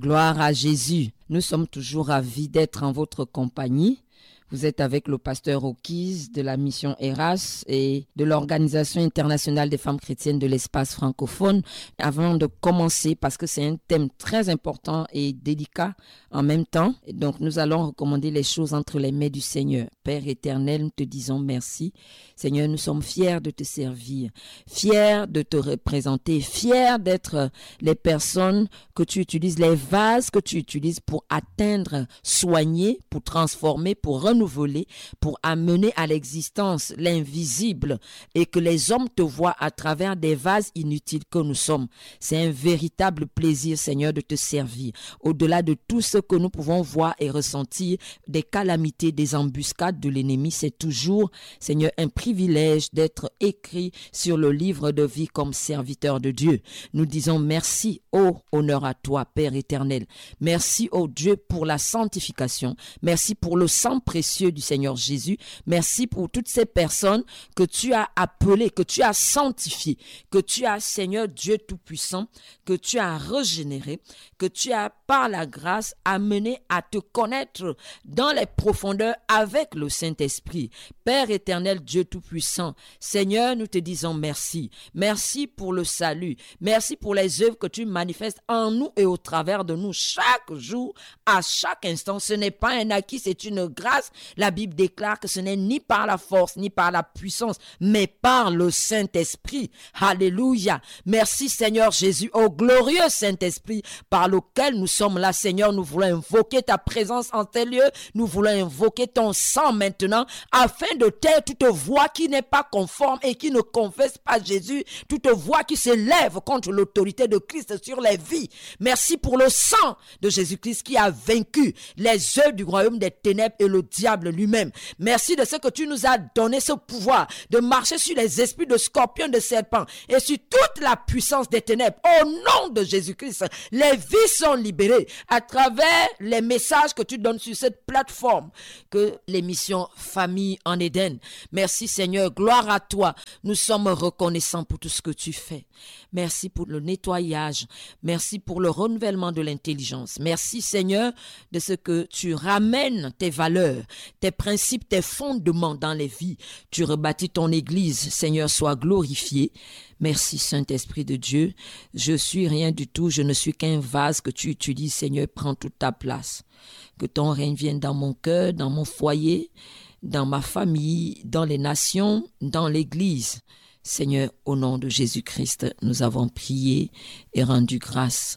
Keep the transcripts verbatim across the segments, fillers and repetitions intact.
Gloire à Jésus. Nous sommes toujours ravis d'être en votre compagnie. Vous êtes avec le pasteur Okis de la mission Eras et de l'Organisation internationale des femmes chrétiennes de l'espace francophone. Avant de commencer, parce que c'est un thème très important et délicat en même temps, donc nous allons recommander les choses entre les mains du Seigneur. Père éternel, nous te disons merci. Seigneur, nous sommes fiers de te servir, fiers de te représenter, fiers d'être les personnes que tu utilises, les vases que tu utilises pour atteindre, soigner, pour transformer, pour renouveler, pour amener à l'existence l'invisible et que les hommes te voient à travers des vases inutiles que nous sommes. C'est un véritable plaisir, Seigneur, de te servir. Au-delà de tout ce que nous pouvons voir et ressentir, des calamités, des embuscades de l'ennemi, c'est toujours, Seigneur, un privilège d'être écrit sur le livre de vie comme serviteur de Dieu. Nous disons merci, ô honneur à toi, Père éternel. Merci, ô Dieu, pour la sanctification. Merci pour le sang précieux du Seigneur Jésus. Merci pour toutes ces personnes que tu as appelées, que tu as sanctifiées, que tu as, Seigneur Dieu Tout-Puissant, que tu as régénéré, que tu as, par la grâce, amené à te connaître dans les profondeurs avec le Saint-Esprit. Père éternel, Dieu Tout-Puissant, Seigneur, nous te disons merci. Merci pour le salut. Merci pour les œuvres que tu manifestes en nous et au travers de nous chaque jour, à chaque instant. Ce n'est pas un acquis, c'est une grâce. La Bible déclare que ce n'est ni par la force, ni par la puissance, mais par le Saint-Esprit. Alléluia. Merci Seigneur Jésus, au glorieux Saint-Esprit par lequel nous sommes là. Seigneur, nous voulons invoquer ta présence en tel lieu. Nous voulons invoquer ton sang maintenant afin de taire toute voix qui n'est pas conforme et qui ne confesse pas Jésus. Toute voix qui s'élève contre l'autorité de Christ sur les vies. Merci pour le sang de Jésus-Christ qui a vaincu les œuvres du royaume des ténèbres et le diable lui-même. Merci de ce que tu nous as donné ce pouvoir de marcher sur les esprits de scorpions, de serpents et sur toute la puissance des ténèbres. Au nom de Jésus-Christ, les vies sont libérées à travers les messages que tu donnes sur cette plateforme que l'émission Famille en Éden. Merci Seigneur, gloire à toi. Nous sommes reconnaissants pour tout ce que tu fais. Merci pour le nettoyage. Merci pour le renouvellement de l'intelligence. Merci Seigneur de ce que tu ramènes tes valeurs, tes principes, tes fondements dans les vies. Tu rebâtis ton église. Seigneur, sois glorifié. Merci Saint-Esprit de Dieu. Je suis rien du tout. Je ne suis qu'un vase que tu utilises. Seigneur, prends toute ta place. Que ton règne vienne dans mon cœur, dans mon foyer, dans ma famille, dans les nations, dans l'église. Seigneur, au nom de Jésus-Christ, nous avons prié et rendu grâce.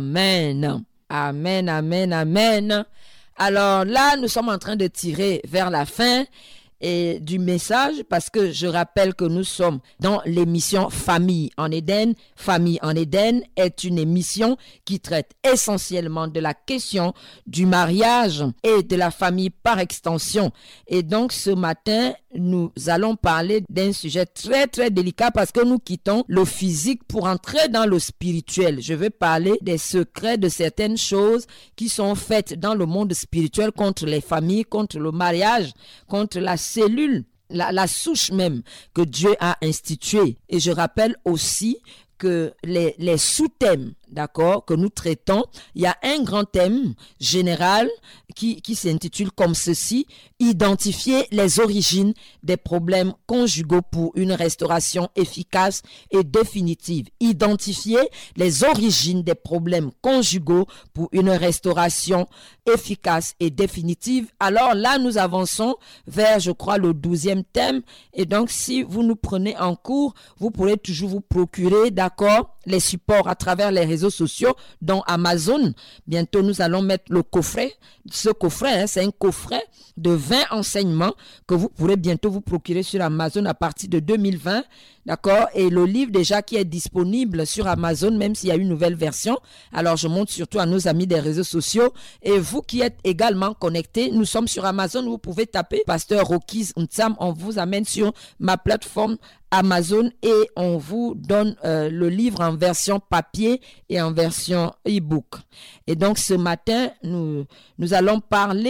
Amen. Amen, amen, amen. Alors là, nous sommes en train de tirer vers la fin et du message parce que je rappelle que nous sommes dans l'émission Famille en Éden. Famille en Éden est une émission qui traite essentiellement de la question du mariage et de la famille par extension. Et donc ce matin, nous allons parler d'un sujet très très délicat parce que nous quittons le physique pour entrer dans le spirituel. Je vais parler des secrets de certaines choses qui sont faites dans le monde spirituel contre les familles, contre le mariage, contre la cellule, la, la souche même que Dieu a instituée. Et je rappelle aussi que les, les sous-thèmes, d'accord, que nous traitons, il y a un grand thème général qui, qui s'intitule comme ceci: identifier les origines des problèmes conjugaux pour une restauration efficace et définitive. Identifier les origines des problèmes conjugaux pour une restauration efficace et définitive. Alors là, nous avançons vers, je crois, le douzième thème. Et donc, si vous nous prenez en cours, vous pourrez toujours vous procurer, d'accord, les supports à travers les réseaux sociaux, dont Amazon. Bientôt, nous allons mettre le coffret. Ce coffret, hein, c'est un coffret de vingt enseignements que vous pourrez bientôt vous procurer sur Amazon à partir de deux mille vingt. D'accord? Et le livre déjà qui est disponible sur Amazon, même s'il y a une nouvelle version. Alors, je montre surtout à nos amis des réseaux sociaux. Et vous qui êtes également connectés, nous sommes sur Amazon. Vous pouvez taper Pasteur Okis Ntsam. On vous amène sur ma plateforme Amazon et on vous donne euh, le livre en version papier et en version e-book. Et donc, ce matin, nous, nous allons parler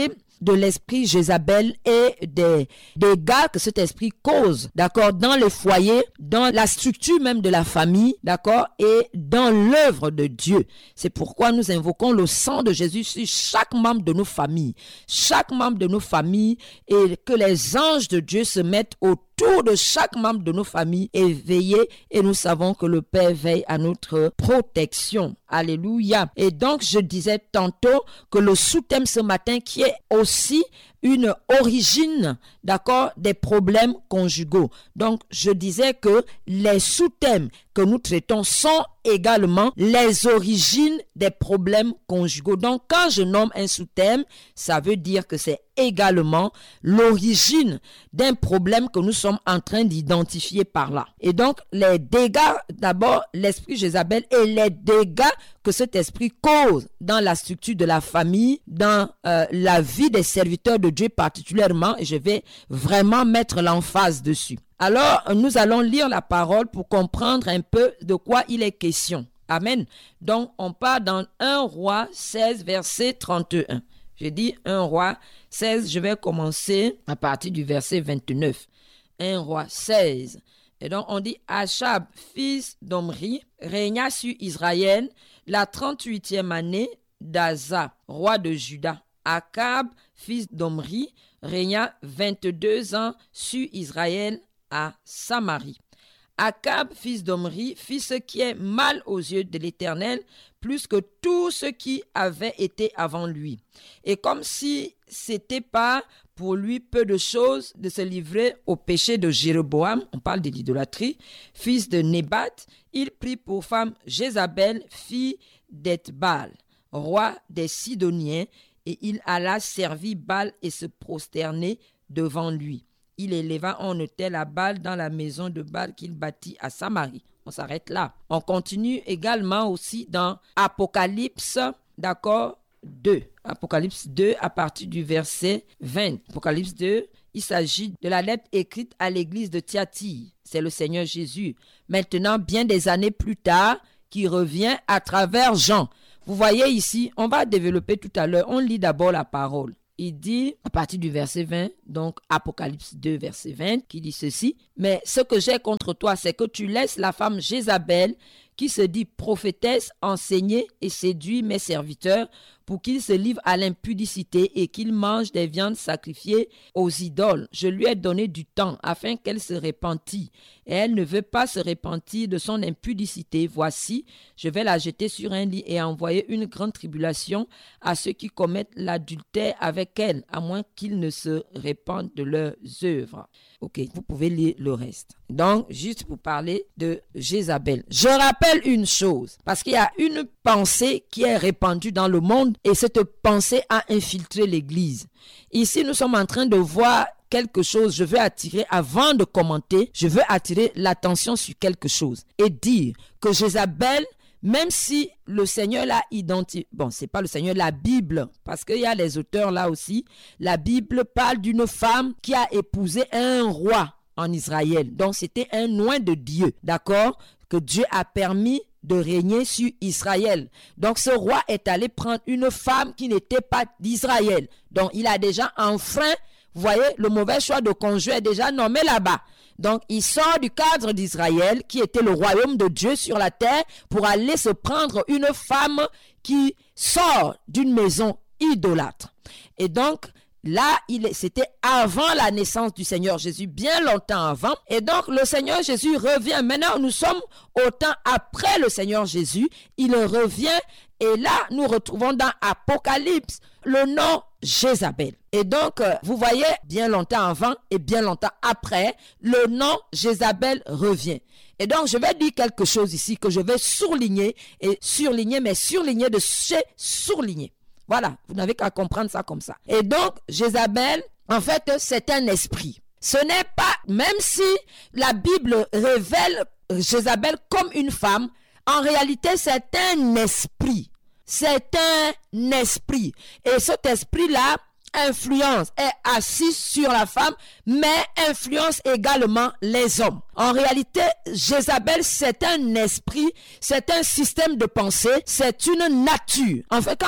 de l'esprit Jézabel et des dégâts que cet esprit cause, d'accord, dans les foyers, dans la structure même de la famille, d'accord, et dans l'œuvre de Dieu. C'est pourquoi nous invoquons le sang de Jésus sur chaque membre de nos familles, chaque membre de nos familles, et que les anges de Dieu se mettent autour de chaque membre de nos familles et veiller, et nous savons que le Père veille à notre protection. Alléluia. Et donc, je disais tantôt que le sous-thème ce matin qui est aussi une origine, d'accord, des problèmes conjugaux. Donc, je disais que les sous-thèmes que nous traitons sont également les origines des problèmes conjugaux. Donc, quand je nomme un sous-thème, ça veut dire que c'est également l'origine d'un problème que nous sommes en train d'identifier par là. Et donc, les dégâts, d'abord, l'esprit Jézabel et les dégâts que cet esprit cause dans la structure de la famille, dans euh, la vie des serviteurs de Dieu particulièrement, et je vais vraiment mettre l'emphase dessus. Alors, nous allons lire la parole pour comprendre un peu de quoi il est question. Amen. Donc, on part dans un roi seize, verset trente et un. J'ai dit un roi seize, je vais commencer à partir du verset vingt-neuf. un roi seize. Et donc, on dit Achab, fils d'Omri, régna sur Israël la trente-huitième année d'Asa, roi de Juda. Akab, fils d'Omri, régna vingt-deux ans sur Israël à Samarie. Akab, fils d'Omri, fit ce qui est mal aux yeux de l'Éternel, plus que tout ce qui avait été avant lui. Et comme si c'était pas pour lui peu de choses de se livrer au péché de Jéroboam, on parle de l'idolâtrie, fils de Nébat, il prit pour femme Jézabel, fille d'Ethbal, roi des Sidoniens, et il alla servir Baal et se prosterner devant lui. Il éleva un autel à Baal dans la maison de Baal qu'il bâtit à Samarie. On s'arrête là. On continue également aussi dans Apocalypse, d'accord, deux. Apocalypse deux à partir du verset vingt. Apocalypse deux, il s'agit de la lettre écrite à l'église de Thyatire. C'est le Seigneur Jésus. Maintenant, bien des années plus tard, qui revient à travers Jean. Vous voyez ici, on va développer tout à l'heure. On lit d'abord la parole. Il dit, à partir du verset vingt, donc Apocalypse deux, verset vingt, qui dit ceci. Mais ce que j'ai contre toi, c'est que tu laisses la femme Jézabel, qui se dit prophétesse, enseigner et séduit mes serviteurs pour qu'ils se livrent à l'impudicité et qu'ils mangent des viandes sacrifiées aux idoles. Je lui ai donné du temps afin qu'elle se repentît. Et elle ne veut pas se repentir de son impudicité. Voici, je vais la jeter sur un lit et envoyer une grande tribulation à ceux qui commettent l'adultère avec elle, à moins qu'ils ne se repentent de leurs œuvres. Ok, vous pouvez lire le reste. Donc, juste pour parler de Jézabel. Je rappelle une chose, parce qu'il y a une pensée qui est répandue dans le monde et cette pensée a infiltré l'Église. Ici, nous sommes en train de voir quelque chose. Je veux attirer, avant de commenter, je veux attirer l'attention sur quelque chose et dire que Jézabel, même si le Seigneur l'a identifié, bon, c'est pas le Seigneur, la Bible, parce qu'il y a les auteurs là aussi, la Bible parle d'une femme qui a épousé un roi en Israël. Donc, c'était un oint de Dieu, d'accord, que Dieu a permis de régner sur Israël. Donc, ce roi est allé prendre une femme qui n'était pas d'Israël. Donc, il a déjà enfreint, vous voyez, le mauvais choix de conjoint est déjà nommé là-bas. Donc, il sort du cadre d'Israël, qui était le royaume de Dieu sur la terre, pour aller se prendre une femme qui sort d'une maison idolâtre. Et donc, là, il est, c'était avant la naissance du Seigneur Jésus, bien longtemps avant. Et donc, le Seigneur Jésus revient. Maintenant, nous sommes au temps après le Seigneur Jésus. Il revient et là, nous retrouvons dans Apocalypse le nom Jézabel. Et donc, euh, vous voyez, bien longtemps avant et bien longtemps après, le nom Jézabel revient. Et donc, je vais dire quelque chose ici que je vais souligner et surligner, mais surligner de chez surligner. Voilà, vous n'avez qu'à comprendre ça comme ça. Et donc, Jézabel, en fait, c'est un esprit. Ce n'est pas, même si la Bible révèle Jézabel comme une femme, en réalité, c'est un esprit. C'est un esprit. Et cet esprit-là influence, est assis sur la femme, mais influence également les hommes. En réalité, Jézabel, c'est un esprit, c'est un système de pensée, c'est une nature. En fait, quand on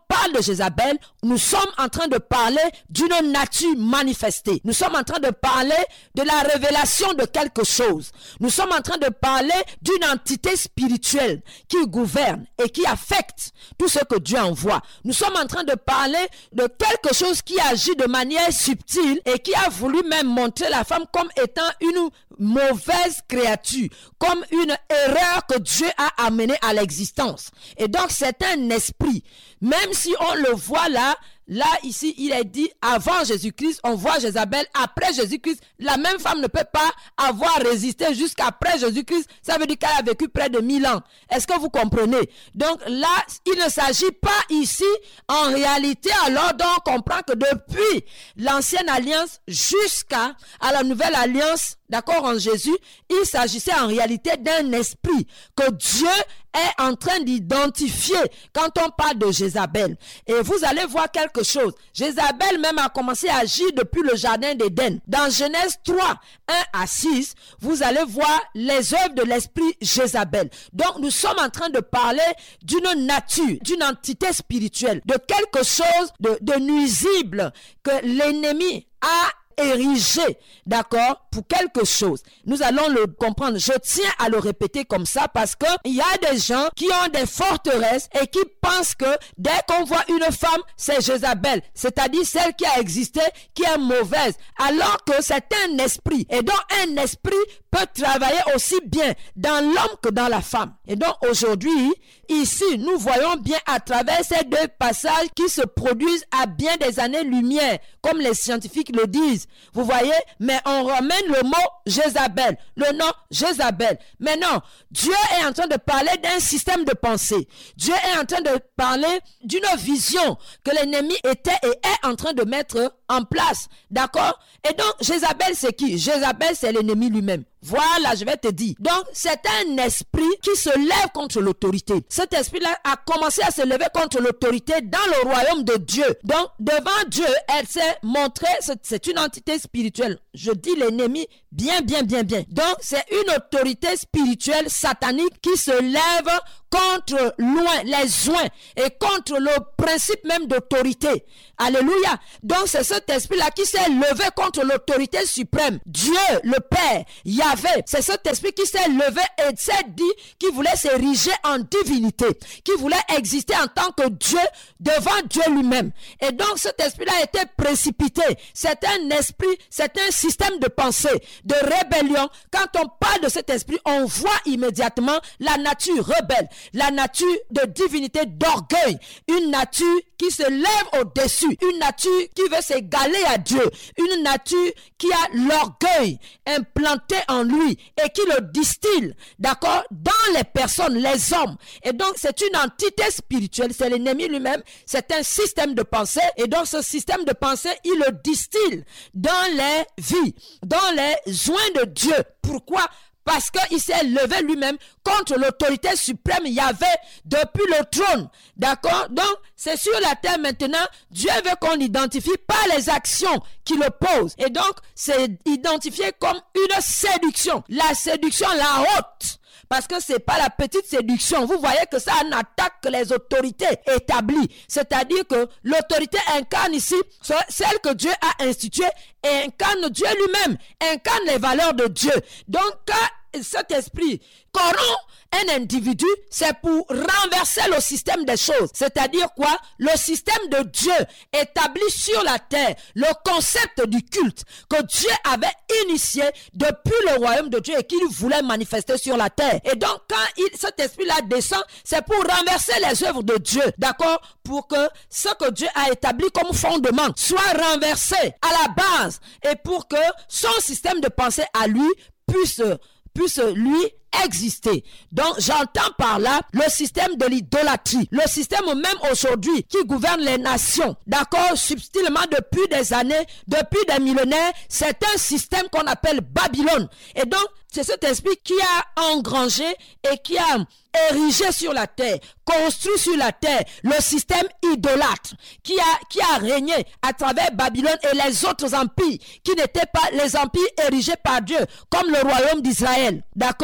parle de Jézabel, nous sommes en train de parler d'une nature manifestée. Nous sommes en train de parler de la révélation de quelque chose. Nous sommes en train de parler d'une entité spirituelle qui gouverne et qui affecte tout ce que Dieu envoie. Nous sommes en train de parler de quelque chose qui agit de manière subtile et qui a voulu même montrer la femme comme étant une mauvaise créature, comme une erreur que Dieu a amenée à l'existence. Et donc c'est un esprit, même si on le voit là, là ici il est dit avant Jésus-Christ, on voit Jézabel, après Jésus-Christ, la même femme ne peut pas avoir résisté jusqu'après Jésus-Christ, ça veut dire qu'elle a vécu près de mille ans. Est-ce que vous comprenez? Donc là, il ne s'agit pas ici, en réalité, alors donc on comprend que depuis l'ancienne alliance jusqu'à à la nouvelle alliance, d'accord, en Jésus, il s'agissait en réalité d'un esprit que Dieu est en train d'identifier quand on parle de Jézabel. Et vous allez voir quelque chose. Jézabel même a commencé à agir depuis le jardin d'Éden. Dans Genèse trois, un à six, vous allez voir les œuvres de l'esprit Jézabel. Donc nous sommes en train de parler d'une nature, d'une entité spirituelle, de quelque chose de, de nuisible que l'ennemi a érigé, d'accord, pour quelque chose. Nous allons le comprendre. Je tiens à le répéter comme ça parce que il y a des gens qui ont des forteresses et qui pensent que dès qu'on voit une femme, c'est Jézabel, c'est-à-dire celle qui a existé, qui est mauvaise, alors que c'est un esprit. Et donc un esprit peut travailler aussi bien dans l'homme que dans la femme. Et donc aujourd'hui, ici, nous voyons bien à travers ces deux passages qui se produisent à bien des années-lumière, comme les scientifiques le disent. Vous voyez, mais on ramène le mot Jézabel, le nom Jézabel. Mais non, Dieu est en train de parler d'un système de pensée. Dieu est en train de parler d'une vision que l'ennemi était et est en train de mettre en place. D'accord? Et donc, Jézabel, c'est qui? Jézabel, c'est l'ennemi lui-même. Voilà, je vais te dire. Donc, c'est un esprit qui se lève contre l'autorité. Cet esprit-là a commencé à se lever contre l'autorité dans le royaume de Dieu. Donc, devant Dieu, elle s'est montrée, c'est une entité spirituelle. Je dis l'ennemi bien, bien, bien, bien. Donc, c'est une autorité spirituelle satanique qui se lève contre loin, les joints et contre le principe même d'autorité. Alléluia. Donc, c'est cet esprit-là qui s'est levé contre l'autorité suprême. Dieu, le Père, Yahvé, c'est cet esprit qui s'est levé et s'est dit qu'il voulait s'ériger en divinité, qui voulait exister en tant que Dieu devant Dieu lui-même. Et donc, cet esprit-là a été précipité. C'est un esprit, c'est un système de pensée, de rébellion. Quand on parle de cet esprit, on voit immédiatement la nature rebelle, la nature de divinité, d'orgueil, une nature qui se lève au-dessus, une nature qui veut s'égaler à Dieu, une nature qui a l'orgueil implanté en lui et qui le distille, d'accord, dans les personnes, les hommes. Et donc, c'est une entité spirituelle, c'est l'ennemi lui-même, c'est un système de pensée, et donc ce système de pensée, il le distille dans les vies, dans les joints de Dieu. Pourquoi? Parce qu'il s'est levé lui-même contre l'autorité suprême Yahvé depuis le trône. D'accord? Donc, c'est sur la terre maintenant, Dieu veut qu'on identifie par les actions qu'il pose. Et donc, c'est identifié comme une séduction. La séduction, la haute. Parce que c'est pas la petite séduction. Vous voyez que ça n'attaque que les autorités établies. C'est-à-dire que l'autorité incarne ici, celle que Dieu a instituée, et incarne Dieu lui-même, incarne les valeurs de Dieu. Donc, quand cet esprit corrompt un individu, c'est pour renverser le système des choses. C'est-à-dire quoi? Le système de Dieu établi sur la terre, le concept du culte que Dieu avait initié depuis le royaume de Dieu et qu'il voulait manifester sur la terre. Et donc, quand il, cet esprit-là descend, c'est pour renverser les œuvres de Dieu, d'accord? Pour que ce que Dieu a établi comme fondement soit renversé à la base et pour que son système de pensée à lui puisse, puisse lui exister. Donc, j'entends par là le système de l'idolâtrie, le système même aujourd'hui qui gouverne les nations, d'accord, subtilement depuis des années, depuis des millénaires, c'est un système qu'on appelle Babylone. Et donc, c'est cet esprit qui a engrangé et qui a érigé sur la terre, construit sur la terre le système idolâtre qui a, qui a régné à travers Babylone et les autres empires qui n'étaient pas les empires érigés par Dieu, comme le royaume d'Israël. D'accord?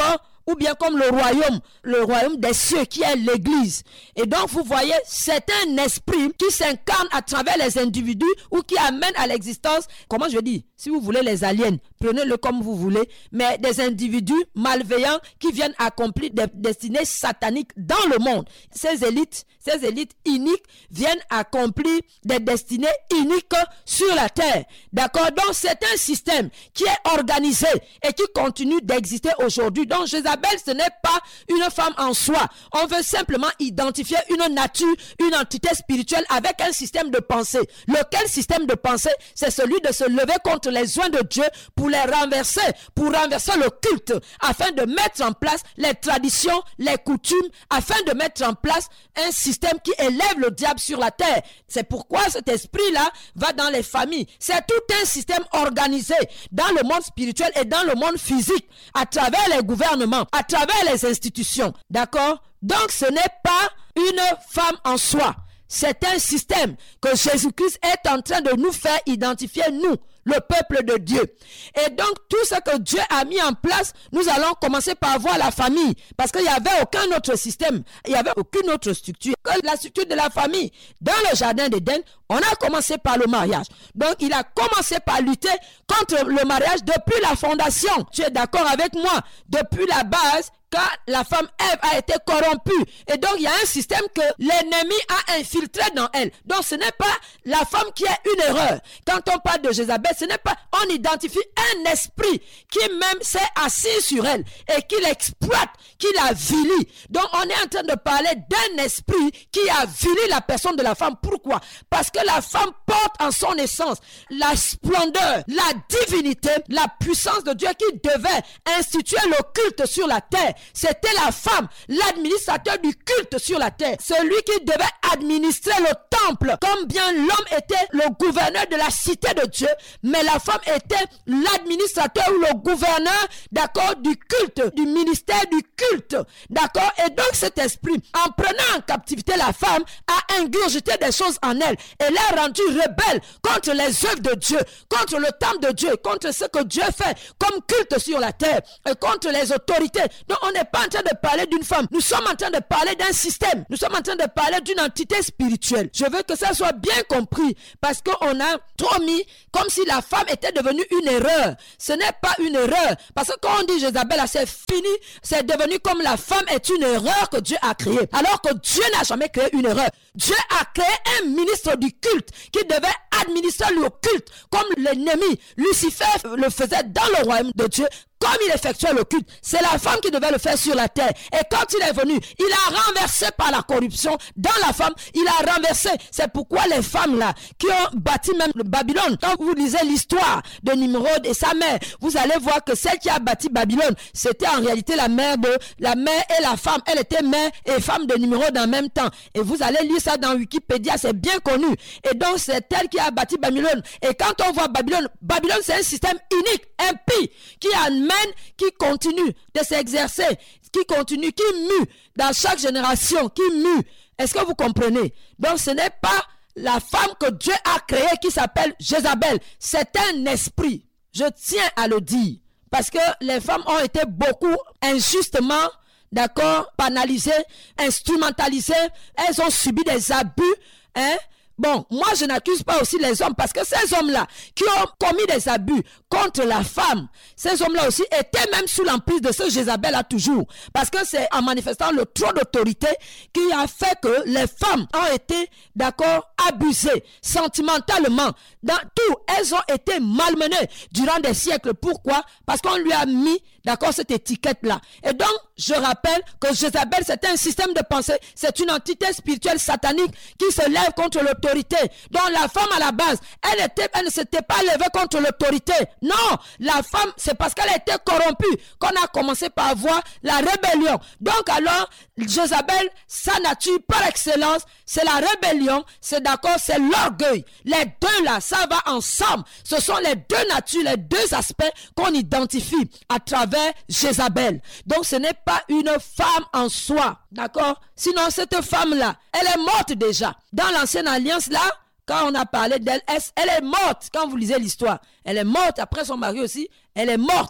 ou bien comme le royaume, le royaume des cieux qui est l'Église. Et donc vous voyez, c'est un esprit qui s'incarne à travers les individus ou qui amène à l'existence, comment je dis, si vous voulez les aliens, prenez-le comme vous voulez, mais des individus malveillants qui viennent accomplir des destinées sataniques dans le monde. Ces élites, ces élites iniques viennent accomplir des destinées iniques sur la terre. D'accord? Donc c'est un système qui est organisé et qui continue d'exister aujourd'hui. Donc Jézabel, ce n'est pas une femme en soi. On veut simplement identifier une nature, une entité spirituelle avec un système de pensée. Lequel système de pensée? C'est celui de se lever contre les oints de Dieu pour les renverser, pour renverser le culte, afin de mettre en place les traditions, les coutumes, afin de mettre en place un système qui élève le diable sur la terre. C'est pourquoi cet esprit-là va dans les familles. C'est tout un système organisé dans le monde spirituel et dans le monde physique, à travers les gouvernements, à travers les institutions. D'accord? Donc ce n'est pas une femme en soi. C'est un système que Jésus-Christ est en train de nous faire identifier, nous, le peuple de Dieu. Et donc, tout ce que Dieu a mis en place, nous allons commencer par voir la famille. Parce qu'il n'y avait aucun autre système, il n'y avait aucune autre structure que la structure de la famille. Dans le jardin d'Éden, on a commencé par le mariage. Donc, il a commencé par lutter contre le mariage depuis la fondation. Tu es d'accord avec moi? Depuis la base, quand la femme Ève a été corrompue. Et donc, il y a un système que l'ennemi a infiltré dans elle. Donc, ce n'est pas la femme qui est une erreur. Quand on parle de Jézabel, ce n'est pas, on identifie un esprit qui même s'est assis sur elle et qui l'exploite, qui la vilie. Donc, on est en train de parler d'un esprit qui a vilé la personne de la femme. Pourquoi? Parce que la femme porte en son essence la splendeur, la divinité, la puissance de Dieu qui devait instituer le culte sur la terre. C'était la femme, l'administrateur du culte sur la terre. Celui qui devait administrer le temple. Comme bien l'homme était le gouverneur de la cité de Dieu, mais la femme était l'administrateur ou le gouverneur, d'accord, du culte, du ministère du culte. D'accord? Et donc cet esprit, en prenant en captivité la femme, a ingurgité des choses en elle. Et l'a rendue rebelle contre les œuvres de Dieu, contre le temple de Dieu, contre ce que Dieu fait comme culte sur la terre, et contre les autorités. Donc on n'est pas en train de parler d'une femme. Nous sommes en train de parler d'un système. Nous sommes en train de parler d'une entité spirituelle. Je veux que ça soit bien compris parce qu'on a trop mis comme si la femme était devenue une erreur. Ce n'est pas une erreur. Parce que quand on dit Jézabel, c'est fini. C'est devenu comme la femme est une erreur que Dieu a créée. Alors que Dieu n'a jamais créé une erreur. Dieu a créé un ministre du culte qui devait administrer le culte comme l'ennemi. Lucifer le faisait dans le royaume de Dieu. Comme il effectuait le culte, c'est la femme qui devait le faire sur la terre. Et quand il est venu, il a renversé par la corruption dans la femme, il a renversé. C'est pourquoi les femmes là, qui ont bâti même le Babylone, quand vous lisez l'histoire de Nimrod et sa mère, vous allez voir que celle qui a bâti Babylone, c'était en réalité la mère de, la mère et la femme. Elle était mère et femme de Nimrod en même temps. Et vous allez lire ça dans Wikipédia, c'est bien connu. Et donc c'est elle qui a bâti Babylone. Et quand on voit Babylone, Babylone c'est un système unique, impie, qui a qui continue de s'exercer, qui continue, qui mue dans chaque génération, qui mue. Est-ce que vous comprenez? Donc ce n'est pas la femme que Dieu a créée qui s'appelle Jézabel. C'est un esprit. Je tiens à le dire. Parce que les femmes ont été beaucoup injustement, d'accord, banalisées, instrumentalisées. Elles ont subi des abus, hein. Bon, moi je n'accuse pas aussi les hommes parce que ces hommes-là qui ont commis des abus contre la femme, ces hommes-là aussi étaient même sous l'emprise de ce Jézabel-là toujours. Parce que c'est en manifestant le trop d'autorité qui a fait que les femmes ont été, d'accord, abusées sentimentalement. Dans tout, elles ont été malmenées durant des siècles. Pourquoi? Parce qu'on lui a mis, d'accord, cette étiquette-là. Et donc, je rappelle que Jézabel, c'est un système de pensée, c'est une entité spirituelle satanique qui se lève contre l'autorité. Donc, la femme à la base, elle, était, elle ne s'était pas levée contre l'autorité. Non, la femme, c'est parce qu'elle a été corrompue qu'on a commencé par avoir la rébellion. Donc, alors, Jézabel, sa nature par excellence, c'est la rébellion, c'est d'accord, c'est l'orgueil. Les deux là, ça va ensemble. Ce sont les deux natures, les deux aspects qu'on identifie à travers Jézabel. Donc, ce n'est pas une femme en soi, d'accord? Sinon, cette femme-là, elle est morte déjà. Dans l'ancienne alliance, là, quand on a parlé d'elle, elle est morte. Quand vous lisez l'histoire, elle est morte. Après son mari aussi, elle est morte.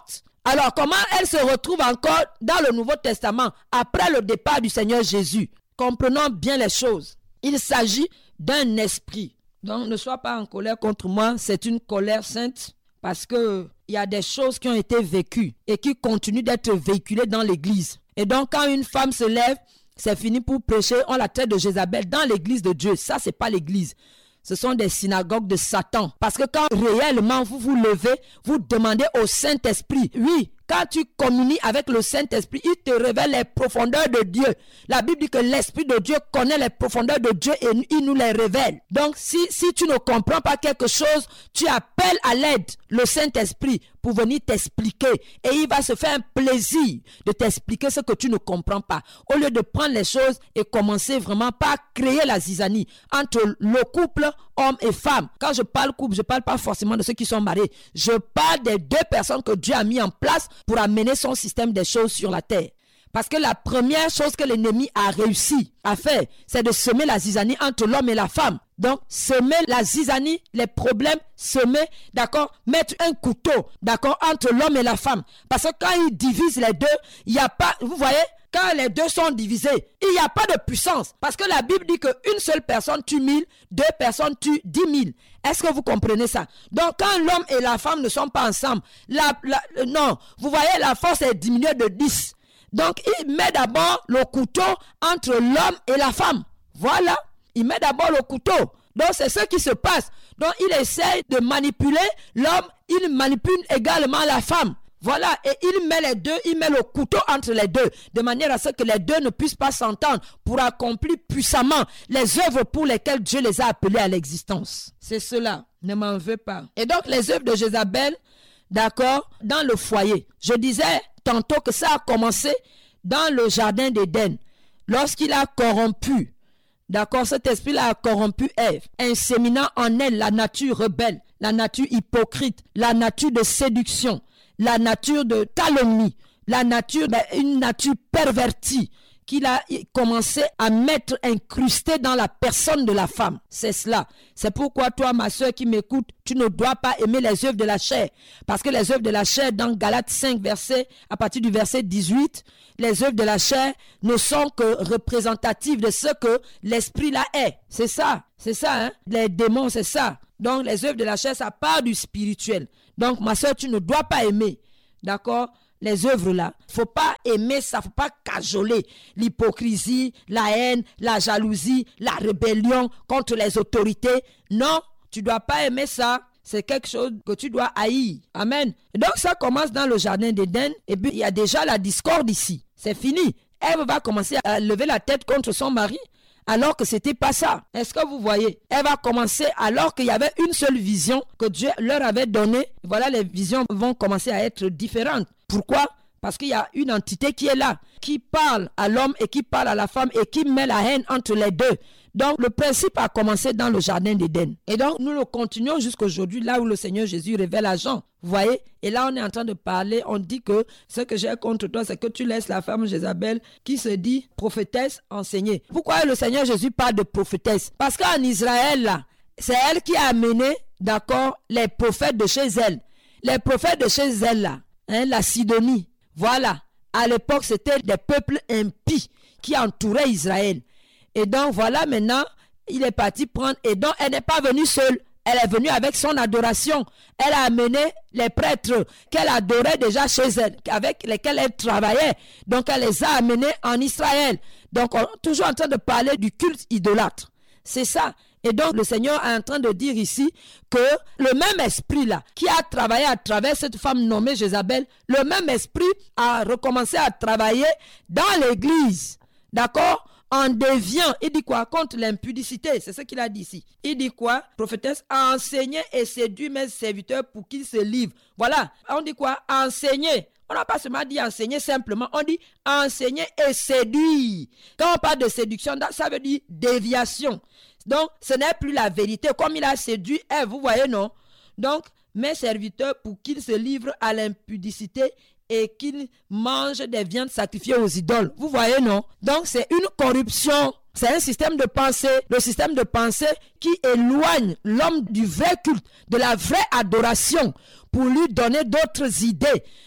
Alors, comment elle se retrouve encore dans le Nouveau Testament après le départ du Seigneur Jésus? Comprenons bien les choses. Il s'agit d'un esprit. Donc, ne sois pas en colère contre moi. C'est une colère sainte parce qu'il y a des choses qui ont été vécues et qui continuent d'être véhiculées dans l'église. Et donc, quand une femme se lève, c'est fini pour prêcher, on la traite de Jézabel dans l'église de Dieu. Ça, c'est pas l'église. Ce sont des synagogues de Satan. Parce que quand réellement vous vous levez, vous demandez au Saint-Esprit, oui, quand tu communies avec le Saint-Esprit, il te révèle les profondeurs de Dieu. La Bible dit que l'Esprit de Dieu connaît les profondeurs de Dieu et il nous les révèle. Donc, si, si tu ne comprends pas quelque chose, tu appelles à l'aide le Saint-Esprit pour venir t'expliquer. Et il va se faire un plaisir de t'expliquer ce que tu ne comprends pas. Au lieu de prendre les choses et commencer vraiment par créer la zizanie entre le couple, homme et femme. Quand je parle couple, je ne parle pas forcément de ceux qui sont mariés. Je parle des deux personnes que Dieu a mis en place pour amener son système des choses sur la terre. Parce que la première chose que l'ennemi a réussi à faire, c'est de semer la zizanie entre l'homme et la femme. Donc, semer la zizanie, les problèmes, semer, d'accord, mettre un couteau, d'accord, entre l'homme et la femme. Parce que quand il divise les deux, il n'y a pas, vous voyez, quand les deux sont divisés, il n'y a pas de puissance. Parce que la Bible dit qu'une seule personne tue mille, deux personnes tuent dix mille. Est-ce que vous comprenez ça? Donc, quand l'homme et la femme ne sont pas ensemble, la, la, non, vous voyez, la force est diminuée de dix. Donc, il met d'abord le couteau entre l'homme et la femme. Voilà, il met d'abord le couteau. Donc, c'est ce qui se passe. Donc, il essaye de manipuler l'homme, il manipule également la femme. Voilà, et il met les deux, il met le couteau entre les deux, de manière à ce que les deux ne puissent pas s'entendre pour accomplir puissamment les œuvres pour lesquelles Dieu les a appelés à l'existence. C'est cela, ne m'en veux pas. Et donc, les œuvres de Jézabel, d'accord, dans le foyer. Je disais tantôt que ça a commencé dans le jardin d'Éden, lorsqu'il a corrompu, d'accord, cet esprit-là a corrompu Ève, inséminant en elle la nature rebelle, la nature hypocrite, la nature de séduction, la nature de calomnie, la nature, ben, une nature pervertie qu'il a commencé à mettre incrustée dans la personne de la femme. C'est cela. C'est pourquoi toi, ma soeur qui m'écoute, tu ne dois pas aimer les œuvres de la chair. Parce que les œuvres de la chair, dans Galates cinq, verset, à partir du verset dix-huit, les œuvres de la chair ne sont que représentatives de ce que l'esprit là est. C'est ça. C'est ça, hein. Les démons, c'est ça. Donc, les œuvres de la chair, ça part du spirituel. Donc, ma soeur, tu ne dois pas aimer. D'accord? Les œuvres là, il ne faut pas aimer ça, il ne faut pas cajoler l'hypocrisie, la haine, la jalousie, la rébellion contre les autorités. Non, tu ne dois pas aimer ça. C'est quelque chose que tu dois haïr. Amen. Et donc ça commence dans le jardin d'Éden. Et puis il y a déjà la discorde ici. C'est fini. Ève va commencer à lever la tête contre son mari alors que c'était pas ça. Est-ce que vous voyez? Elle va commencer alors qu'il y avait une seule vision que Dieu leur avait donnée. Voilà, les visions vont commencer à être différentes. Pourquoi? Parce qu'il y a une entité qui est là, qui parle à l'homme et qui parle à la femme et qui met la haine entre les deux. Donc, le principe a commencé dans le jardin d'Éden. Et donc, nous le continuons jusqu'aujourd'hui, là où le Seigneur Jésus révèle à Jean. Vous voyez? Et là, on est en train de parler, on dit que ce que j'ai contre toi, c'est que tu laisses la femme Jézabel qui se dit prophétesse enseigner. Pourquoi le Seigneur Jésus parle de prophétesse? Parce qu'en Israël, là, c'est elle qui a amené, d'accord, les prophètes de chez elle. Les prophètes de chez elle, là, hein, la Sidonie. Voilà. À l'époque, c'était des peuples impies qui entouraient Israël. Et donc, voilà, maintenant, il est parti prendre. Et donc, elle n'est pas venue seule. Elle est venue avec son adoration. Elle a amené les prêtres qu'elle adorait déjà chez elle, avec lesquels elle travaillait. Donc, elle les a amenés en Israël. Donc, on est toujours en train de parler du culte idolâtre. C'est ça. Et donc, le Seigneur est en train de dire ici que le même esprit-là, qui a travaillé à travers cette femme nommée Jézabel, le même esprit a recommencé à travailler dans l'église. D'accord? En déviant, il dit quoi? Contre l'impudicité, c'est ce qu'il a dit ici. Il dit quoi? Prophétesse a enseigné et séduit mes serviteurs pour qu'ils se livrent. Voilà, on dit quoi? Enseigner. On n'a pas seulement dit enseigner simplement, on dit enseigner et séduire. Quand on parle de séduction, ça veut dire déviation. Donc, ce n'est plus la vérité, comme il a séduit Ève, vous voyez, non? Donc, mes serviteurs pour qu'ils se livrent à l'impudicité et qu'ils mangent des viandes sacrifiées aux idoles. Vous voyez, non? Donc, c'est une corruption. C'est un système de pensée, le système de pensée qui éloigne l'homme du vrai culte, de la vraie adoration, pour lui donner d'autres idées.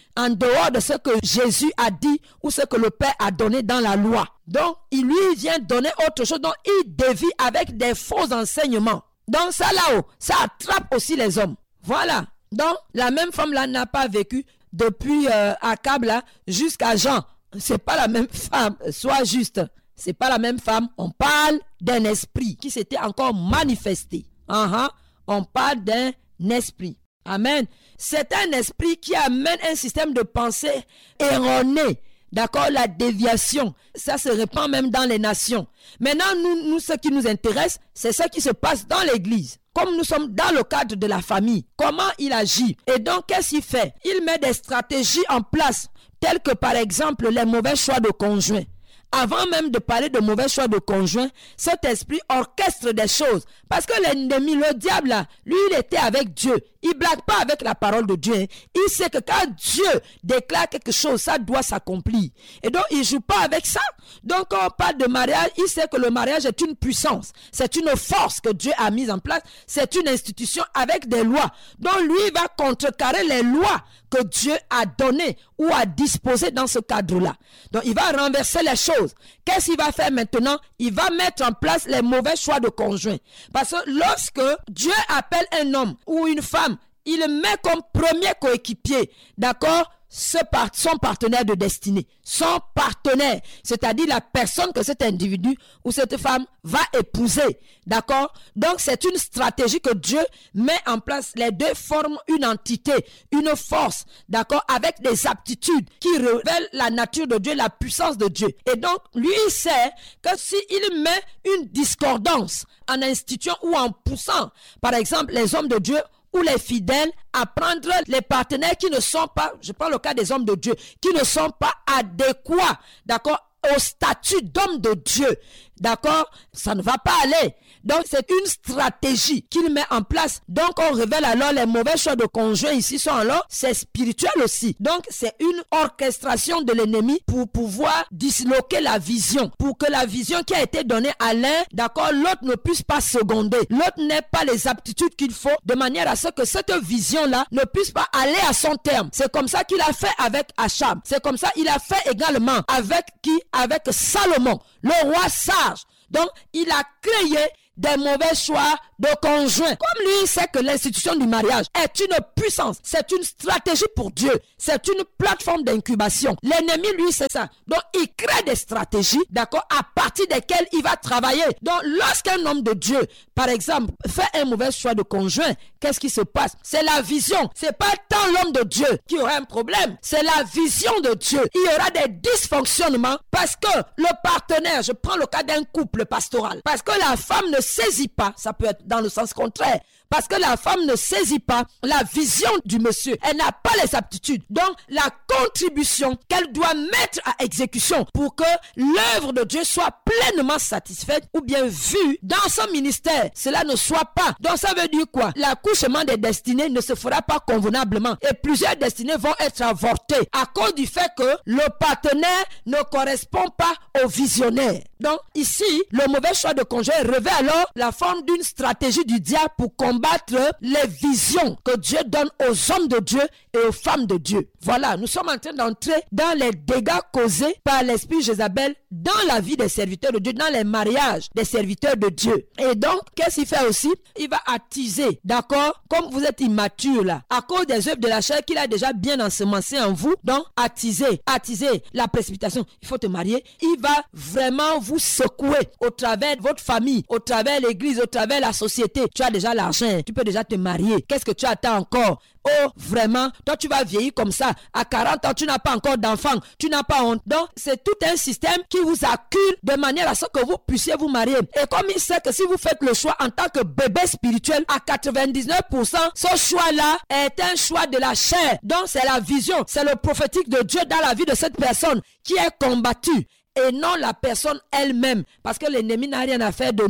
en dehors de ce que Jésus a dit ou ce que le Père a donné dans la loi. Donc, il lui vient donner autre chose. Donc, il dévie avec des faux enseignements. Donc, ça là-haut, ça attrape aussi les hommes. Voilà. Donc, la même femme là n'a pas vécu depuis euh, Akab là jusqu'à Jean. C'est pas la même femme, sois juste. C'est pas la même femme. On parle d'un esprit qui s'était encore manifesté. Uh-huh. On parle d'un esprit. Amen. C'est un esprit qui amène un système de pensée erroné. D'accord, la déviation, ça se répand même dans les nations. Maintenant, nous, nous, ce qui nous intéresse, c'est ce qui se passe dans l'église. Comme nous sommes dans le cadre de la famille, comment il agit. Et donc, qu'est-ce qu'il fait? Il met des stratégies en place, telles que par exemple les mauvais choix de conjoints. Avant même de parler de mauvais choix de conjoint, cet esprit orchestre des choses. Parce que l'ennemi, le diable, là, lui, il était avec Dieu. Il ne blague pas avec la parole de Dieu. Hein. Il sait que quand Dieu déclare quelque chose, ça doit s'accomplir. Et donc, il ne joue pas avec ça. Donc, quand on parle de mariage, il sait que le mariage est une puissance. C'est une force que Dieu a mise en place. C'est une institution avec des lois. Donc, lui, il va contrecarrer les lois que Dieu a données ou a disposées dans ce cadre-là. Donc, il va renverser les choses. Qu'est-ce qu'il va faire maintenant? Il va mettre en place les mauvais choix de conjoint. Parce que lorsque Dieu appelle un homme ou une femme, il met comme premier coéquipier, d'accord, ce par, son partenaire de destinée, son partenaire, c'est-à-dire la personne que cet individu ou cette femme va épouser, d'accord? Donc c'est une stratégie que Dieu met en place. Les deux forment une entité, une force, d'accord, avec des aptitudes qui révèlent la nature de Dieu, la puissance de Dieu. Et donc lui il sait que s'il met une discordance en instituant ou en poussant, par exemple les hommes de Dieu ou les fidèles à prendre les partenaires qui ne sont pas, je prends le cas des hommes de Dieu, qui ne sont pas adéquats, d'accord, au statut d'homme de Dieu, d'accord, ça ne va pas aller. Donc c'est une stratégie qu'il met en place. Donc on révèle alors les mauvais choix de conjoint ici sont alors, c'est spirituel aussi. Donc c'est une orchestration de l'ennemi pour pouvoir disloquer la vision, pour que la vision qui a été donnée à l'un, d'accord, l'autre ne puisse pas seconder, l'autre n'ait pas les aptitudes qu'il faut, de manière à ce que cette vision-là ne puisse pas aller à son terme. C'est comme ça qu'il a fait avec Achab. C'est comme ça qu'il a fait également avec qui? Avec Salomon, le roi sage. Donc il a créé des mauvais choix de conjoint. Comme lui, il sait que l'institution du mariage est une puissance, c'est une stratégie pour Dieu, c'est une plateforme d'incubation. L'ennemi, lui, c'est ça. Donc, il crée des stratégies, d'accord, à partir desquelles il va travailler. Donc, lorsqu'un homme de Dieu, par exemple, fait un mauvais choix de conjoint, qu'est-ce qui se passe? C'est la vision. C'est pas tant l'homme de Dieu qui aura un problème, c'est la vision de Dieu. Il y aura des dysfonctionnements parce que le partenaire, je prends le cas d'un couple pastoral, parce que la femme ne saisit pas, ça peut être dans le sens contraire, parce que la femme ne saisit pas la vision du monsieur, elle n'a pas les aptitudes, donc la contribution qu'elle doit mettre à exécution pour que l'œuvre de Dieu soit pleinement satisfaite ou bien vue dans son ministère, cela ne soit pas. Donc ça veut dire quoi? L'accouchement des destinées ne se fera pas convenablement et plusieurs destinées vont être avortées à cause du fait que le partenaire ne correspond pas au visionnaire. Donc ici, le mauvais choix de conjoint revêt alors la forme d'une stratégie du diable pour combattre les visions que Dieu donne aux hommes de Dieu et aux femmes de Dieu. Voilà, nous sommes en train d'entrer dans les dégâts causés par l'esprit Jézabel dans la vie des serviteurs de Dieu, dans les mariages des serviteurs de Dieu. Et donc, qu'est-ce qu'il fait aussi? Il va attiser, d'accord? Comme vous êtes immature là, à cause des œuvres de la chair qu'il a déjà bien ensemencé en vous, donc attiser, attiser la précipitation. Il faut te marier. Il va vraiment vous secouer au travers de votre famille, au travers de l'église, au travers de la société. Tu as déjà l'argent, tu peux déjà te marier. Qu'est-ce que tu attends encore? Oh, vraiment, toi tu vas vieillir comme ça. À quarante ans, tu n'as pas encore d'enfant. Tu n'as pas honte. Donc, c'est tout un système qui vous accule de manière à ce que vous puissiez vous marier. Et comme il sait que si vous faites le choix en tant que bébé spirituel, à quatre-vingt-dix-neuf pour cent, ce choix-là est un choix de la chair. Donc, c'est la vision, c'est le prophétique de Dieu dans la vie de cette personne qui est combattue et non la personne elle-même. Parce que l'ennemi n'a rien à faire de nous.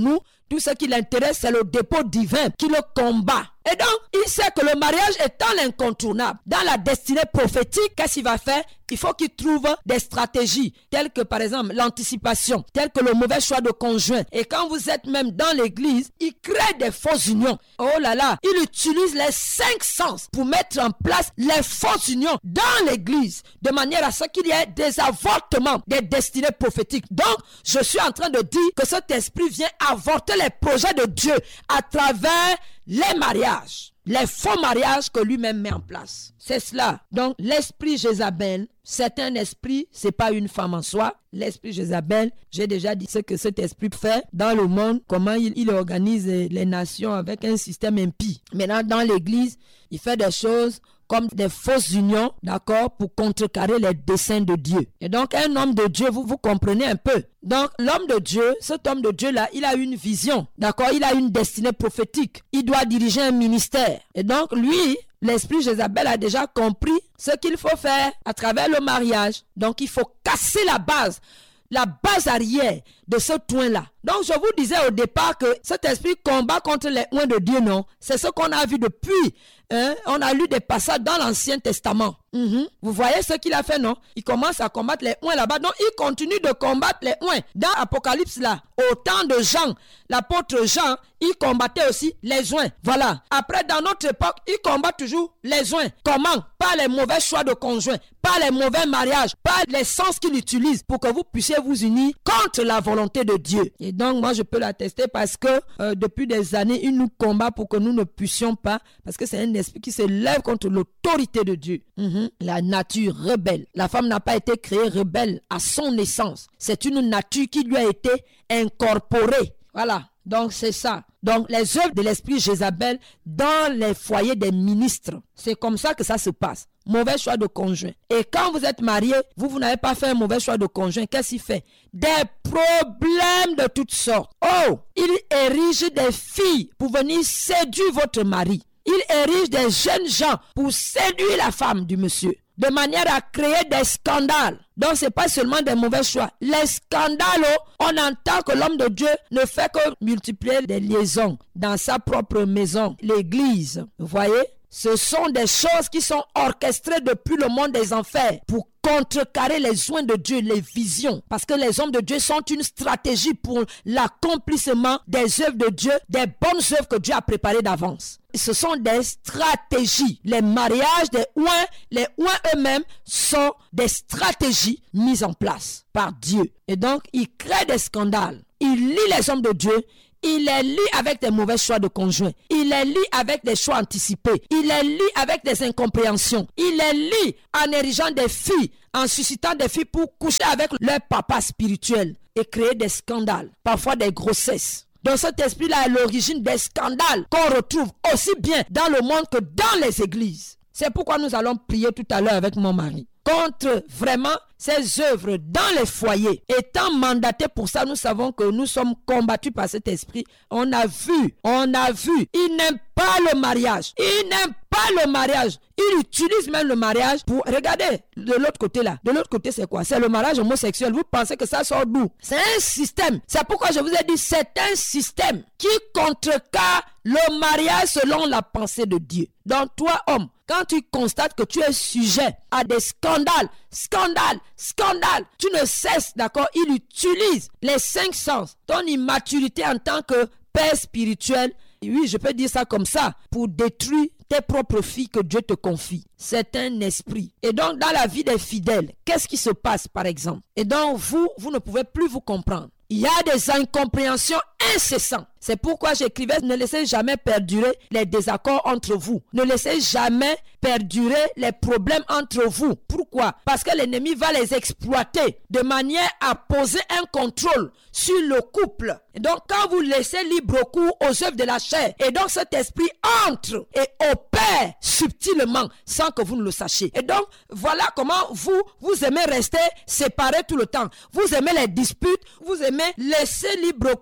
Tout ce qui l'intéresse, c'est le dépôt divin qui le combat. Et donc, il sait que le mariage étant l'incontournable dans la destinée prophétique, qu'est-ce qu'il va faire? Il faut qu'il trouve des stratégies, telles que par exemple l'anticipation, telles que le mauvais choix de conjoint. Et quand vous êtes même dans l'église, il crée des fausses unions. Oh là là, il utilise les cinq sens pour mettre en place les fausses unions dans l'église, de manière à ce qu'il y ait des avortements des destinées prophétiques. Donc, je suis en train de dire que cet esprit vient avorter les projets de Dieu à travers les mariages, les faux mariages que lui-même met en place. C'est cela. Donc, l'esprit Jézabel, c'est un esprit, c'est pas une femme en soi. L'esprit Jézabel, j'ai déjà dit ce que cet esprit fait dans le monde, comment il, il organise les nations avec un système impie. Maintenant, dans l'église, il fait des choses comme des fausses unions, d'accord, pour contrecarrer les desseins de Dieu. Et donc, un homme de Dieu, vous, vous comprenez un peu. Donc, l'homme de Dieu, cet homme de Dieu-là, il a une vision, d'accord, il a une destinée prophétique. Il doit diriger un ministère. Et donc, lui, l'esprit Jézabel a déjà compris ce qu'il faut faire à travers le mariage. Donc, il faut casser la base, la base arrière de ce toin-là. Donc, je vous disais au départ que cet esprit combat contre les oins de Dieu, non? C'est ce qu'on a vu depuis. Hein? On a lu des passages dans l'Ancien Testament. Mm-hmm. Vous voyez ce qu'il a fait, non? Il commence à combattre les oins là-bas. Donc, il continue de combattre les oins. Dans Apocalypse, là, au temps de Jean, l'apôtre Jean, il combattait aussi les oins. Voilà. Après, dans notre époque, il combat toujours les oins. Comment? Par les mauvais choix de conjoints, par les mauvais mariages, par les sens qu'il utilise pour que vous puissiez vous unir contre la volonté de Dieu. Et donc, moi, je peux l'attester parce que euh, depuis des années, il nous combat pour que nous ne puissions pas, parce que c'est un esprit qui se lève contre l'autorité de Dieu. Mm-hmm. La nature rebelle. La femme n'a pas été créée rebelle à son naissance. C'est une nature qui lui a été incorporée. Voilà. Donc, c'est ça. Donc, les œuvres de l'esprit Jézabel dans les foyers des ministres. C'est comme ça que ça se passe. Mauvais choix de conjoint. Et quand vous êtes marié, vous, vous n'avez pas fait un mauvais choix de conjoint. Qu'est-ce qu'il fait? Des problèmes de toutes sortes. Oh, il érige des filles pour venir séduire votre mari. Il érige des jeunes gens pour séduire la femme du monsieur, de manière à créer des scandales. Donc, ce n'est pas seulement des mauvais choix. Les scandales, on entend que l'homme de Dieu ne fait que multiplier des liaisons dans sa propre maison, l'église. Vous voyez? Ce sont des choses qui sont orchestrées depuis le monde des enfers pour contrecarrer les soins de Dieu, les visions. Parce que les hommes de Dieu sont une stratégie pour l'accomplissement des œuvres de Dieu, des bonnes œuvres que Dieu a préparées d'avance. Ce sont des stratégies. Les mariages des oins, les oins eux-mêmes sont des stratégies mises en place par Dieu. Et donc, il crée des scandales. Il lie les hommes de Dieu. Il les lie avec des mauvais choix de conjoints. Il les lie avec des choix anticipés. Il les lie avec des incompréhensions. Il les lie en érigeant des filles, en suscitant des filles pour coucher avec leur papa spirituel et créer des scandales, parfois des grossesses. Donc cet esprit-là est l'origine des scandales qu'on retrouve aussi bien dans le monde que dans les églises. C'est pourquoi nous allons prier tout à l'heure avec mon mari contre vraiment ces œuvres dans les foyers. Étant mandatés pour ça, nous savons que nous sommes combattus par cet esprit. On a vu, on a vu, il n'aime pas le mariage. Il n'aime pas le mariage. Il utilise même le mariage pour... Regardez, de l'autre côté là. De l'autre côté, c'est quoi? C'est le mariage homosexuel. Vous pensez que ça sort d'où? C'est un système. C'est pourquoi je vous ai dit, c'est un système qui contrecarre le mariage selon la pensée de Dieu. Donc toi, homme, quand tu constates que tu es sujet à des scandales, scandales, scandales, tu ne cesses, d'accord, il utilise les cinq sens, ton immaturité en tant que père spirituel, oui, je peux dire ça comme ça, pour détruire tes propres filles que Dieu te confie. C'est un esprit. Et donc, dans la vie des fidèles, qu'est-ce qui se passe, par exemple? Et donc, vous, vous ne pouvez plus vous comprendre. Il y a des incompréhensions incessantes. C'est pourquoi j'écrivais, ne laissez jamais perdurer les désaccords entre vous. Ne laissez jamais perdurer les problèmes entre vous. Pourquoi? Parce que l'ennemi va les exploiter de manière à poser un contrôle sur le couple. Et donc, quand vous laissez libre cours aux œuvres de la chair, et donc cet esprit entre et opère subtilement sans que vous ne le sachiez. Et donc, voilà comment vous, vous aimez rester séparés tout le temps. Vous aimez les disputes, vous aimez laisser libre cours, comme je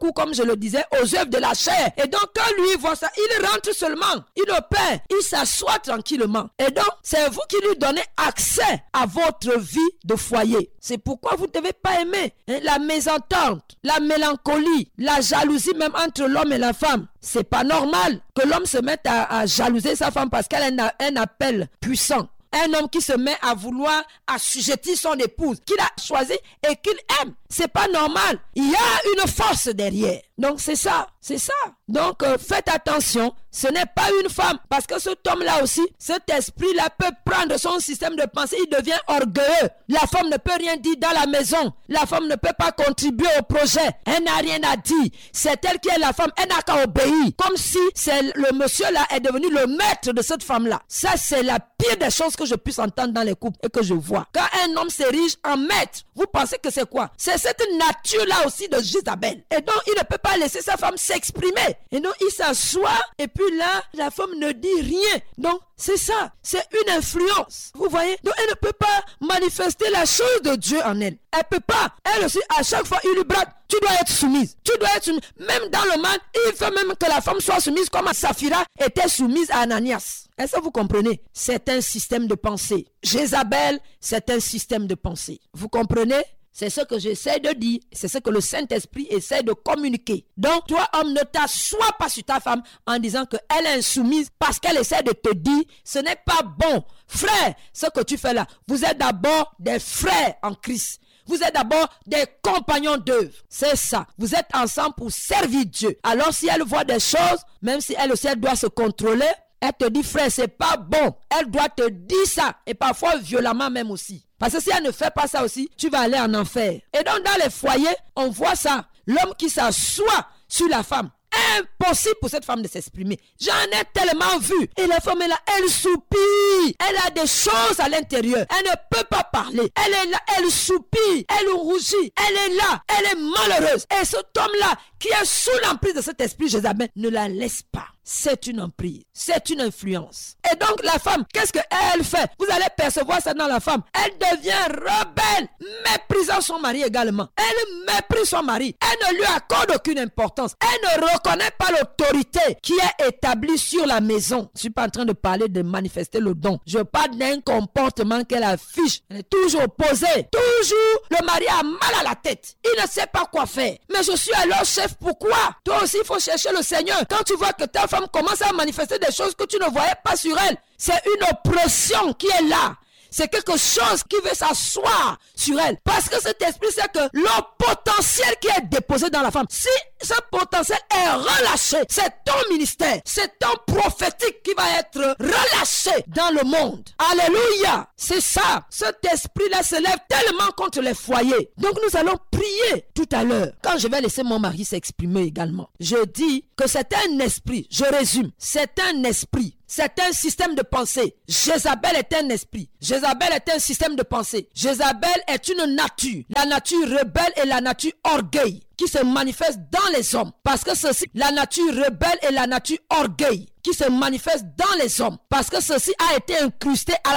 le disait, aux œuvres de la chair. Et donc, quand lui voit ça, il rentre seulement, il opère, il s'assoit tranquillement. Et donc, c'est vous qui lui donnez accès à votre vie de foyer. C'est pourquoi vous ne devez pas aimer hein, la mésentente, la mélancolie, la jalousie même entre l'homme et la femme. C'est pas normal que l'homme se mette à, à jalouser sa femme parce qu'elle a un appel puissant. Un homme qui se met à vouloir assujettir son épouse, qu'il a choisi et qu'il aime. C'est pas normal. Il y a une force derrière. Donc c'est ça, c'est ça. Donc euh, faites attention, ce n'est pas une femme. Parce que cet homme-là aussi, cet esprit-là peut prendre son système de pensée, il devient orgueilleux. La femme ne peut rien dire dans la maison. La femme ne peut pas contribuer au projet. Elle n'a rien à dire. C'est elle qui est la femme, elle n'a qu'à obéir. Comme si c'est le monsieur-là est devenu le maître de cette femme-là. Ça, c'est la pire des choses que je puisse entendre dans les couples et que je vois. Quand un homme s'érige en maître, vous pensez que c'est quoi? C'est cette nature-là aussi de Jézabel. Et donc, il ne peut pas laisser sa femme s'exprimer. Et donc, il s'assoit et puis là, la femme ne dit rien. Donc, c'est ça. C'est une influence. Vous voyez? Donc, elle ne peut pas manifester la chose de Dieu en elle. Elle ne peut pas. Elle aussi, à chaque fois, il lui brade. Tu dois être soumise. Tu dois être soumise. Même dans le mal, il veut même que la femme soit soumise comme Saphira était soumise à Ananias. Est-ce que vous comprenez? C'est un système de pensée. Jézabel, c'est un système de pensée. Vous comprenez? C'est ce que j'essaie de dire. C'est ce que le Saint-Esprit essaie de communiquer. Donc, toi, homme, ne t'assois pas sur ta femme en disant qu'elle est insoumise parce qu'elle essaie de te dire ce n'est pas bon. Frère, ce que tu fais là, vous êtes d'abord des frères en Christ. Vous êtes d'abord des compagnons d'œuvre. C'est ça. Vous êtes ensemble pour servir Dieu. Alors, si elle voit des choses, même si elle aussi elle doit se contrôler, elle te dit, frère, c'est pas bon. Elle doit te dire ça. Et parfois violemment même aussi. Parce que si elle ne fait pas ça aussi, tu vas aller en enfer. Et donc dans les foyers, on voit ça. L'homme qui s'assoit sur la femme. Impossible pour cette femme de s'exprimer. J'en ai tellement vu. Et la femme est là, elle soupire. Elle a des choses à l'intérieur. Elle ne peut pas parler. Elle est là, elle soupire. Elle rougit. Elle est là. Elle est malheureuse. Et cet homme-là, qui est sous l'emprise de cet esprit Jézabel, ne la laisse pas. C'est une emprise. C'est une influence. Et donc la femme, qu'est-ce qu'elle fait? Vous allez percevoir ça dans la femme. Elle devient rebelle, méprisant son mari également. Elle méprise son mari. Elle ne lui accorde aucune importance. Elle ne reconnaît pas l'autorité qui est établie sur la maison. Je ne suis pas en train de parler de manifester le don. Je parle d'un comportement qu'elle affiche. Elle est toujours opposée. Toujours, le mari a mal à la tête. Il ne sait pas quoi faire. Mais je suis alors chef, pourquoi? Toi aussi, il faut chercher le Seigneur. Quand tu vois que ta femme commence à manifester des choses que tu ne voyais pas sur elle, c'est une oppression qui est là. C'est quelque chose qui veut s'asseoir sur elle. Parce que cet esprit, c'est que le potentiel qui est déposé dans la femme, si ce potentiel est relâché, c'est ton ministère, c'est ton prophétique qui va être relâché dans le monde. Alléluia. C'est ça. Cet esprit-là se lève tellement contre les foyers. Donc nous allons prier tout à l'heure. Quand je vais laisser mon mari s'exprimer également, je dis que c'est un esprit. Je résume. C'est un esprit. C'est un système de pensée. Jézabel est un esprit. Jézabel est un système de pensée. Jézabel est une nature. La nature rebelle et la nature orgueil qui se manifeste dans les hommes. Parce que ceci, la nature rebelle et la nature orgueil qui se manifeste dans les hommes. Parce que ceci a été incrusté à